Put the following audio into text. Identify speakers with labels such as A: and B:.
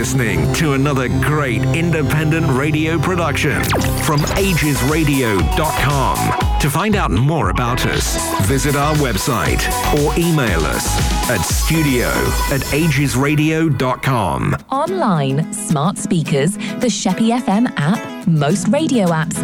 A: listening to another great independent radio production from agesradio.com. To find out more about us, visit our website or email us at studio@agesradio.com.
B: Online, smart speakers, the Sheppy FM app, most radio apps,